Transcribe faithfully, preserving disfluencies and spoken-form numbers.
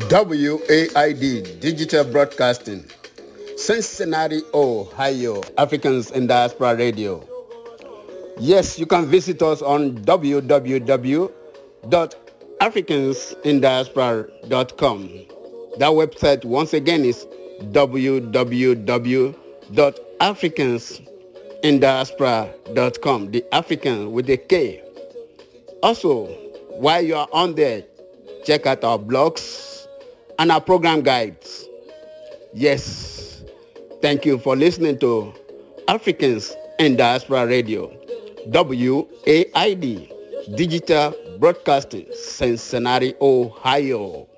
W A I D Digital Broadcasting, Cincinnati, Ohio, Africans in Diaspora Radio. Yes, you can visit us on w w w dot africans in diaspora dot com. That website once again is w w w dot africans in diaspora dot com. The African with a K. Also, while you are on there, check out our blogs and our program guides. Yes, thank you for listening to Africans in Diaspora Radio, W A I D Digital Broadcasting, Cincinnati, Ohio.